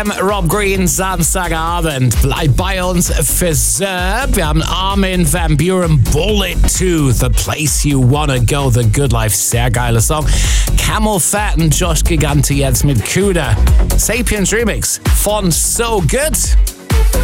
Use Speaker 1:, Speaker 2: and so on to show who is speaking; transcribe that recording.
Speaker 1: Rob Green, Samstagabend. Bleib bei uns für Serb. Wir haben Armin van Buuren, Bullet to the Place You Wanna Go, The Good Life. Sehr geiler Song. Camel Fat und Josh Gigante jetzt mit Cuda. Sapiens Remix von So Good.